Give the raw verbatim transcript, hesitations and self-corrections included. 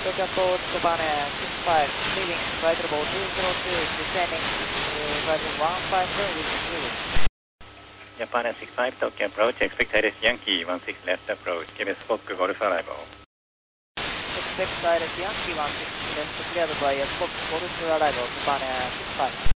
Tokyo Coast, Japan six five, leaving, flight level two zero two, descending, uh, driving one five zero with two. Japan six five, Tokyo approach, expect Iris Yankee one six left approach, give us Fox Golf arrival. Expect Iris Yankee one six left cleared by Fox Golf arrival, Japan six five.